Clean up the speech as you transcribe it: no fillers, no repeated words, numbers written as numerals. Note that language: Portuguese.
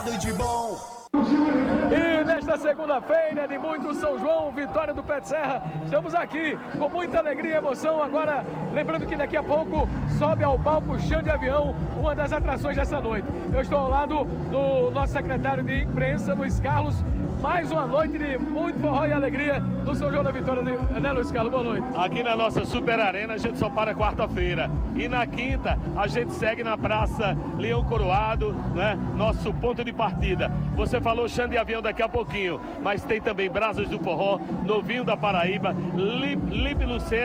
De bom. E nesta segunda-feira de muito São João, vitória do Pé de Serra, estamos aqui com muita alegria e emoção. Agora, lembrando que daqui a pouco sobe ao palco Chão de Avião, uma das atrações dessa noite. Eu estou ao lado do nosso secretário de imprensa, Luiz Carlos. Mais uma noite de muito forró e alegria do São João da Vitória, né, Luiz Carlos? Boa noite. Aqui na nossa Super Arena a gente só para quarta-feira. E na quinta a gente segue na Praça Leão Coroado, né? Nosso ponto de partida. Você falou Chão de Avião daqui a pouquinho, mas tem também Brasas do Forró, Novinho da Paraíba, Lipe Lucena.